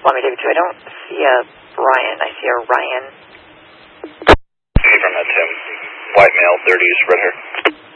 Columbia David 2. I don't see a Brian. I see a Ryan. From that Tim. White male, 30s, red hair.